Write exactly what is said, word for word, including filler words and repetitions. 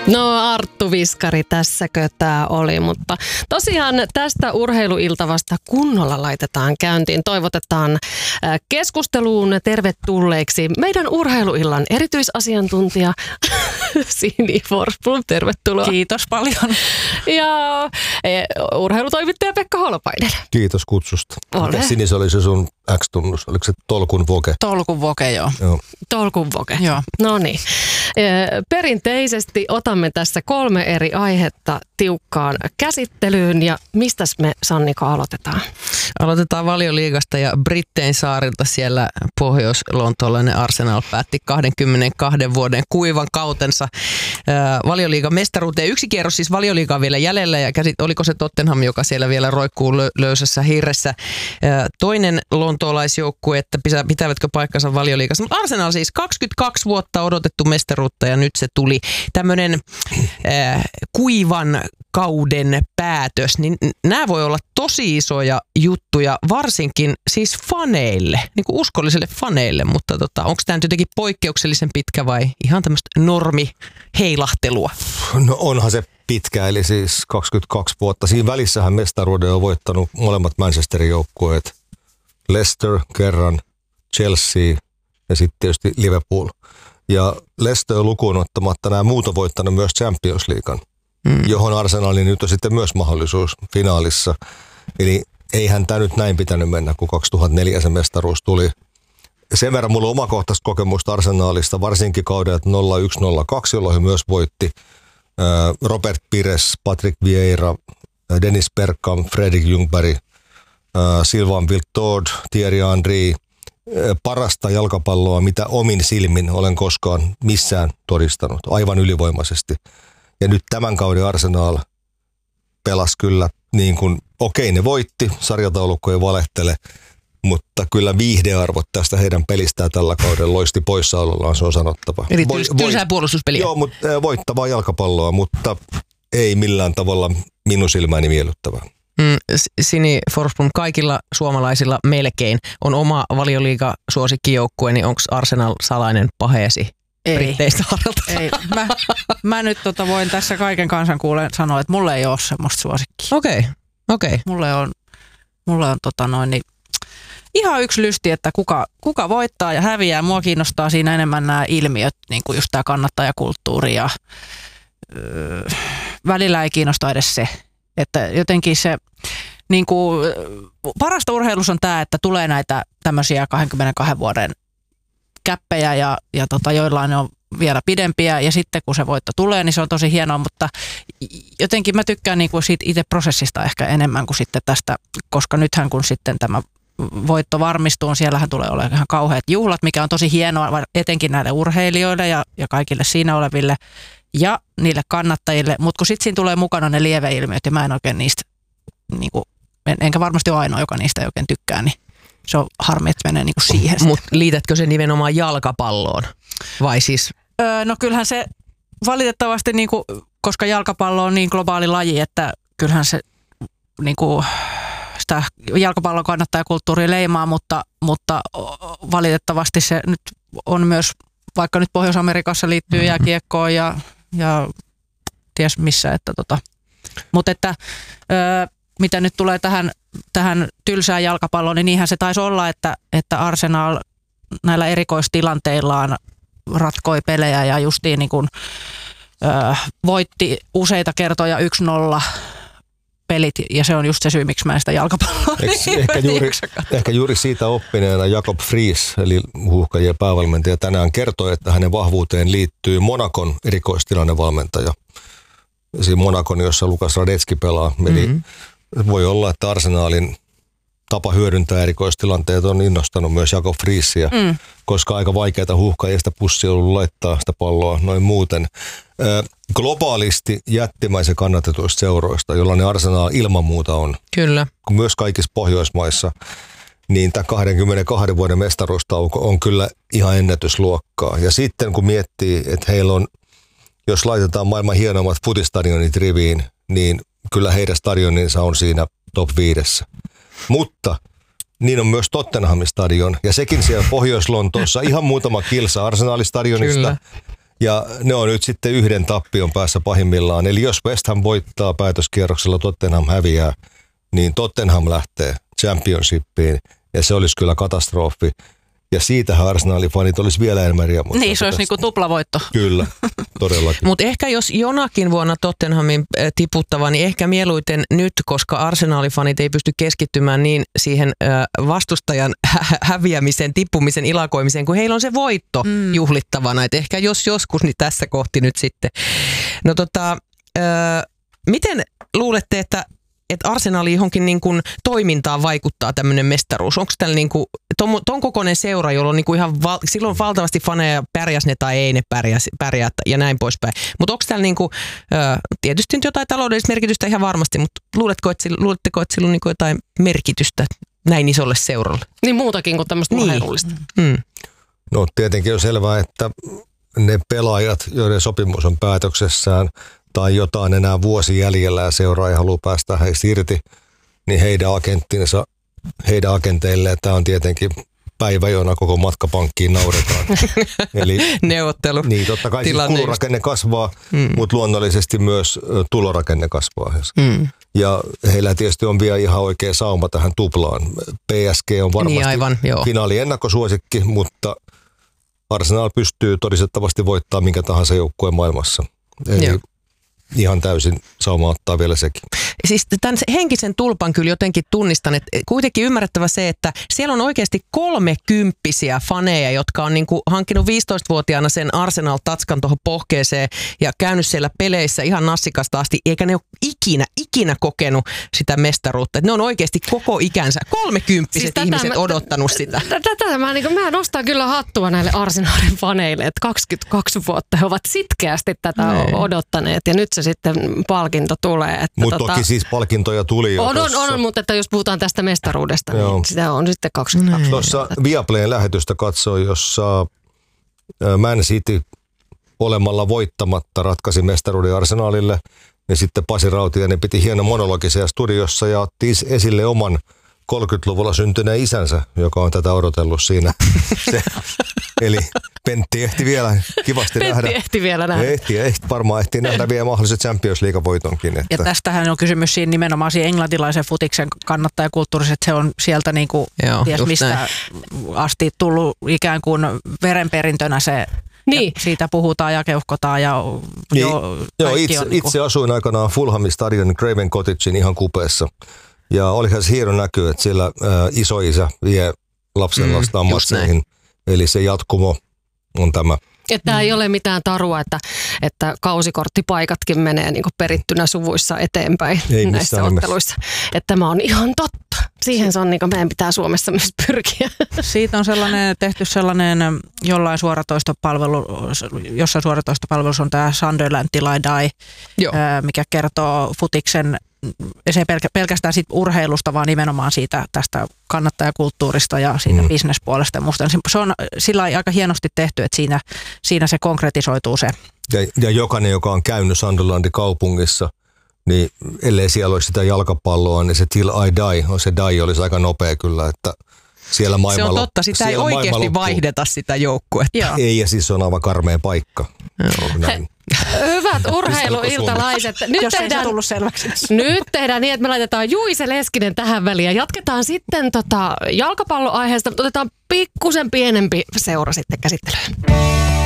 No Arttu Viskari, tässäkö tämä oli, mutta tosiaan tästä urheiluiltavasta kunnolla laitetaan käyntiin. Toivotetaan keskusteluun tervetulleeksi meidän urheiluillan erityisasiantuntija Sini Forsblom, tervetuloa. Kiitos paljon. Ja urheilutoimittaja Pekka Holopainen. Kiitos kutsusta. Ole. Mikä Sini, se oli se sun X-tunnus? Oliko se tolkun voke? Tolkun voke, joo. joo. Tolkun voke. Joo. No niin. Perinteisesti otamme tässä kolme eri aihetta tiukkaan käsittelyyn ja mistäs me, Sannika, aloitetaan? Aloitetaan Valioliigasta ja Brittein saarilta. Siellä pohjois-lontoolainen Arsenal päätti kaksikymmentäkaksi vuoden kuivan kautensa Valioliigan mestaruuteen. Yksi kierros siis Valioliigaa vielä jäljellä ja käsit, oliko se Tottenham, joka siellä vielä roikkuu lö, löysässä hirressä. Toinen lontoolaisjoukkue, että pitävätkö paikkansa Valioliigassa. Arsenal siis kaksikymmentäkaksi vuotta odotettu mestaruutta ja nyt se tuli tämmöinen äh, kuivan kauden päätös, niin nämä voi olla tosi isoja juttuja, varsinkin siis faneille, niin kuin uskollisille faneille, mutta tota, onko tämä nyt jotenkin poikkeuksellisen pitkä vai ihan tämmöistä normi-heilahtelua? No onhan se pitkä, eli siis kaksikymmentäkaksi vuotta. Siinä välissähän mestaruuden on voittanut molemmat Manchesterin joukkueet, Leicester kerran, Chelsea ja sitten tietysti Liverpool. Ja Leicester lukuun ottamatta nämä muut on voittanut myös Champions Leaguean, mm. johon Arsenalin nyt on sitten myös mahdollisuus finaalissa. Eli eihän tämä nyt näin pitänyt mennä, kun kaksituhattaneljä se mestaruus tuli. Sen verran mulla on omakohtaista kokemusta Arsenalista, varsinkin kaudelta nolla yksi nolla kaksi, jolloin he myös voitti. Robert Pires, Patrick Vieira, Dennis Bergkamp, Fredrik Ljungberg, Sylvain Wiltord, Thierry Henry. Parasta jalkapalloa, mitä omin silmin olen koskaan missään todistanut, aivan ylivoimaisesti. Ja nyt tämän kauden Arsenal pelasi kyllä niin kuin, okei ne voitti, sarjataulukko ei valehtele, mutta kyllä viihdearvot tästä heidän pelistään tällä kaudella loisti poissaolollaan, se on sanottava. Eli tyls, tylsää puolustuspeliä. Joo, mutta voittavaa jalkapalloa, mutta ei millään tavalla minun silmäni miellyttävää. Mm, Sini Forsblom, kaikilla suomalaisilla melkein on oma Valioliiga-suosikkijoukkue, niin onko Arsenal salainen paheesi Britteistä harjalta? Ei, mä, mä nyt tota voin tässä kaiken kansan kuulen sanoa, että mulle ei ole semmoista suosikkia. Okei, okay, okei. Okay. Mulle on, mulle on tota noin, niin ihan yksi lysti, että kuka, kuka voittaa ja häviää. Mua kiinnostaa siinä enemmän nämä ilmiöt, niin kuin just tämä kannattajakulttuuri ja öö, välillä ei kiinnosta edes se. Että jotenkin se, niin kuin, parasta urheilussa on tämä, että tulee näitä tämmöisiä kaksikymmentäkaksi vuoden käppejä ja, ja tota, joillain on vielä pidempiä ja sitten kun se voitto tulee, niin se on tosi hienoa, mutta jotenkin mä tykkään niin kuin siitä itse prosessista ehkä enemmän kuin sitten tästä, koska nythän kun sitten tämä voitto varmistuu, siellähän tulee olemaan ihan kauheat juhlat, mikä on tosi hienoa etenkin näille urheilijoille ja, ja kaikille siinä oleville ja niille kannattajille, mutta kun sitten siinä tulee mukana ne lieveilmiöt ja mä en oikein niistä, niin kuin, en, enkä varmasti ole ainoa, joka niistä ei oikein tykkää, niin se on harmi, että menee niin kuin siihen. Mutta liitätkö se nimenomaan jalkapalloon vai siis? Öö, no kyllähän se valitettavasti, niin kuin, koska jalkapallo on niin globaali laji, että kyllähän se niin kuin, sitä jalkapallon kannattajakulttuuria leimaa, mutta, mutta valitettavasti se nyt on myös, vaikka nyt Pohjois-Amerikassa liittyy jääkiekkoon ja, ja ties missä, että tota, mutta että öö, mitä nyt tulee tähän, tähän tylsään jalkapalloon, niin niinhän se taisi olla, että, että Arsenal näillä erikoistilanteillaan ratkoi pelejä ja justiin niin kuin, öö, voitti useita kertoja yksi nolla pelit, ja se on just se syy, miksi mä en sitä jalkapalloa niin ehkä, juuri, ehkä juuri siitä oppineena Jakob Friis, eli Huuhkajien päävalmentaja, tänään kertoi, että hänen vahvuuteen liittyy Monakon erikoistilannevalmentaja. Siinä Monakon, jossa Lukas Radetski pelaa. Eli mm-hmm. voi olla, että Arsenalin tapa hyödyntää erikoistilanteet on innostanut myös Jakob Friisiä, mm. koska aika vaikeaa Huuhkajista pussia ollut laittaa sitä palloa noin muuten. Ö, globaalisti jättimäisen kannatetuista seuroista, jollainen Arsenal ilman muuta on. Kyllä. Myös kaikissa Pohjoismaissa, niin tämä kaksikymmentäkaksi vuoden mestaruustauko on kyllä ihan ennätysluokkaa. Ja sitten kun miettii, että heillä on, jos laitetaan maailman hienommat futistadionit riviin, niin kyllä heidän stadioninsa on siinä top viidessä. Mutta niin on myös Tottenhamin stadion, ja sekin siellä Pohjois-Lontoossa ihan muutama kilsa Arsenalistadionista. Ja ne on nyt sitten yhden tappion päässä pahimmillaan. Eli jos West Ham voittaa päätöskierroksella, Tottenham häviää, niin Tottenham lähtee Championshipiin. Ja se olisi kyllä katastrofi. Ja siitähän Arsenalin fanit olisi vielä enemmän riemuista. Niin, se olisi niinku tuplavoitto. Kyllä, todellakin. Mutta ehkä jos jonakin vuonna Tottenhamin tiputtava, niin ehkä mieluiten nyt, koska Arsenalin fanit ei pysty keskittymään niin siihen vastustajan hä- häviämisen, tippumisen, ilakoimiseen, kun heillä on se voitto mm. juhlittavana. Et ehkä jos joskus, niin tässä kohti nyt sitten. No tota, ö, miten luulette, että että Arsenali johonkin niin kuin toimintaan vaikuttaa tämmöinen mestaruus? Onko tällä niin kuin, ton, ton kokoinen seura, jolla on niin kuin ihan, val, silloin valtavasti faneja, pärjäs ne tai ei ne pärjäs, pärjää ja näin poispäin. Mutta onko tällä niin kuin, ö, tietysti nyt jotain taloudellista merkitystä ihan varmasti, mutta luuletteko, että, luuletteko, että sillä on niin kuin jotain merkitystä näin isolle seuralle? Niin muutakin kuin tämmöistä niin. urheilullista. Mm. No tietenkin on selvää, että ne pelaajat, joiden sopimus on päätöksessään, tai jotain enää vuosi jäljellä ja seuraa ei halua päästä heistä irti, niin heidän agenttinsa, heidän agenteille tämä on tietenkin päivä, jona koko matkapankkiin nauretaan. Eli neuvottelu. Niin, totta kai siis kulurakenne kasvaa, mm. mutta luonnollisesti myös tulorakenne kasvaa. Mm. Ja heillä tietysti on vielä ihan oikea sauma tähän tuplaan. P S G on varmasti niin aivan, finaali ennakkosuosikki, mutta Arsenal pystyy todistettavasti voittamaan minkä tahansa joukkueen maailmassa. Eli joo. Ihan täysin sauma ottaa vielä sekin. Siis tämän henkisen tulpan kyllä jotenkin tunnistan, että kuitenkin ymmärrettävä se, että siellä on oikeasti kolmekymppisiä faneja, jotka on niin kuin hankkinut viisitoistavuotiaana sen Arsenal-tatskan tuohon pohkeeseen ja käynyt siellä peleissä ihan nassikasta asti, eikä ne ole ikinä, ikinä kokenut sitä mestaruutta. Että ne on oikeasti koko ikänsä, kolmekymppiset siis ihmiset mä, odottanut sitä. Tätä mä, niin mä nostan kyllä hattua näille Arsenalin faneille, että kaksikymmentäkaksi vuotta he ovat sitkeästi tätä ne. odottaneet ja nyt se sitten palkinto tulee. Mutta tota, toki siis palkintoja tuli jo. On, on, on, mutta että jos puhutaan tästä mestaruudesta, joo. niin sitä on sitten kaksikymmentäkaksi. Tuossa Viaplayn lähetystä katsoi, jossa Man City olemalla voittamatta ratkaisi mestaruuden Arsenalille. Ja sitten Pasi Rautiainen piti hienon monologi siellä studiossa ja otti esille oman kolmekymmentäluvulla syntyneen isänsä, joka on tätä odotellut siinä. Se, eli Pentti ehti vielä kivasti Pentti nähdä. Pentti ehti vielä nähdä. Ehti, ehti, varmaan ehti nähdä vielä mahdolliset Champions League-voitonkin. Että. Ja tästähän on kysymys siinä nimenomaan siinä englantilaisen futiksen kannattajakulttuurissa, että se on sieltä niin kuin Joo, ties mistä näin. asti tullut ikään kuin verenperintönä se. Niin. Siitä puhutaan ja keuhkotaan ja niin, jo joo, itse, on niin kuin. itse asuin aikanaan Fulhamin stadionin Craven Cottagein ihan kupeessa. Ja olihan se hieno näky, että siellä ä, isoisä vie lapsen lastaan mm, matseihin. Eli se jatkumo on tämä. Että tämä ei ole mitään tarua, että, että kausikorttipaikatkin menee niin kuin perittynä suvuissa eteenpäin ei näissä otteluissa. Että tämä on ihan totta. Siihen se on, niin kuin meidän pitää Suomessa myös pyrkiä. Siitä on sellainen, tehty sellainen jollain suoratoistopalvelu, jossain suoratoistopalvelussa on tämä Sunderland Till I Die, Joo. mikä kertoo futiksen, se ei pelkästään siitä urheilusta, vaan nimenomaan siitä tästä kannattajakulttuurista ja siitä mm. bisnespuolesta. Musta se on sillä aika hienosti tehty, että siinä, siinä se konkretisoituu se. Ja, ja jokainen, joka on käynyt Sunderlandin kaupungissa, niin ellei siellä olisi sitä jalkapalloa, niin se Till I Die, se die olisi aika nopea kyllä, että siellä maailma Se on totta, sitä ei oikeasti vaihdeta sitä joukkuetta. Ei, ja siis se on aivan karmea paikka. Näin. Hyvät urheiluiltalaiset. Nyt Jos tehdään, ei se tullut selväksi. Nyt tehdään niin, että me laitetaan Juise Leskinen tähän väliin ja jatketaan sitten tota jalkapalloaiheesta, mutta otetaan pikkusen pienempi seura sitten käsittelyyn.